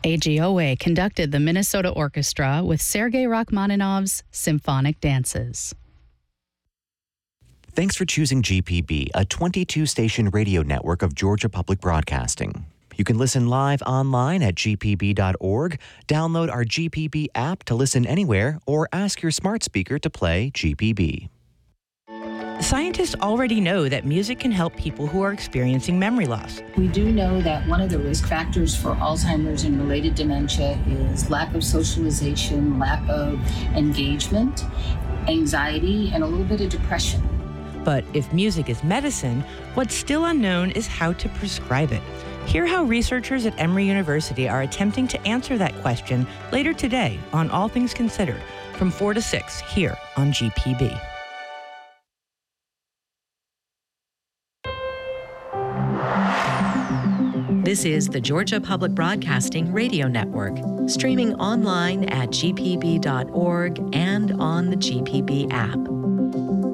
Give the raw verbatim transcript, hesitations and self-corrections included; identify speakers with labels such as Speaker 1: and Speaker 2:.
Speaker 1: A G O A conducted the Minnesota Orchestra with Sergei Rachmaninoff's Symphonic Dances.
Speaker 2: Thanks for choosing G P B, a twenty-two station radio network of Georgia Public Broadcasting. You can listen live online at g p b dot org, download our G P B app to listen anywhere, or ask your smart speaker to play G P B.
Speaker 3: Scientists already know that music can help people who are experiencing memory loss.
Speaker 4: We do know that one of the risk factors for Alzheimer's and related dementia is lack of socialization, lack of engagement, anxiety, and a little bit of depression.
Speaker 3: But if music is medicine, what's still unknown is how to prescribe it. Hear how researchers at Emory University are attempting to answer that question later today on All Things Considered from four to six here on G P B.
Speaker 5: This is the Georgia Public Broadcasting Radio Network, streaming online at g p b dot org and on the G P B app.